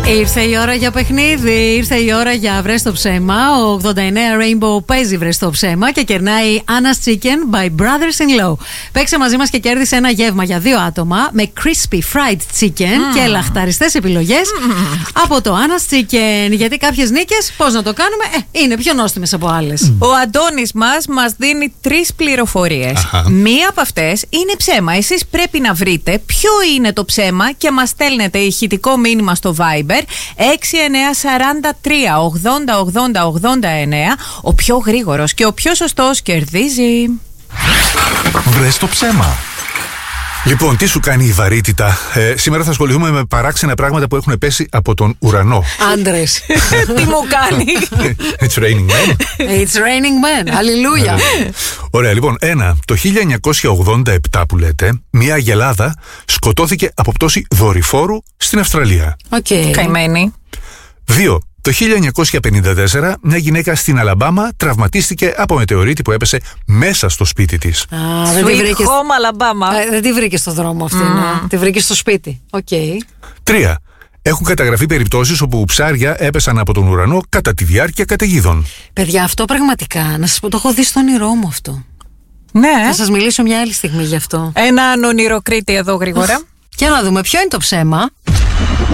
Ήρθε η ώρα για παιχνίδι, ήρθε η ώρα για βρες το ψέμα. Ο 89 Rainbow παίζει βρες το ψέμα και κερνάει Anna's Chicken by Brothers-in-Law. Παίξε μαζί μας και κέρδισε ένα γεύμα για 2 άτομα με crispy fried chicken και λαχταριστές επιλογές από το Anna's Chicken. Γιατί κάποιες νίκες, πώς να το κάνουμε, είναι πιο νόστιμες από άλλες. Ο Αντώνης μας δίνει 3 πληροφορίες. Μία από αυτές είναι ψέμα. Εσείς πρέπει να βρείτε ποιο είναι το ψέμα και μας στέλνετε ηχητικό μήνυμα στο Viber 6943 80 80 89. Ο πιο γρήγορος και ο πιο σωστός κερδίζει. Βρες το ψέμα. Λοιπόν, τι σου κάνει η βαρύτητα? Σήμερα θα ασχοληθούμε με παράξενα πράγματα που έχουν πέσει από τον ουρανό. Άντρες. Τι μου κάνει? It's raining men. It's raining men. Αλληλούια. Ωραία, λοιπόν, το 1987 που λέτε, μια αγελάδα σκοτώθηκε από πτώση δορυφόρου στην Αυστραλία. Καημένη. 2. Το 1954 μια γυναίκα στην Αλαμπάμα τραυματίστηκε από μετεωρίτη που έπεσε μέσα στο σπίτι της. Δεν τη βρήκε. Δεν τη βρήκε στο δρόμο αυτή. Τη βρήκε στο σπίτι. 3. Έχουν καταγραφεί περιπτώσεις όπου ψάρια έπεσαν από τον ουρανό κατά τη διάρκεια καταιγίδων. Παιδιά, αυτό πραγματικά, να σας πω, το έχω δει στο όνειρό μου αυτό. Ναι. Θα σας μιλήσω μια άλλη στιγμή γι' αυτό. Έναν ονειροκρίτη εδώ γρήγορα. Και να δούμε ποιο είναι το ψέμα.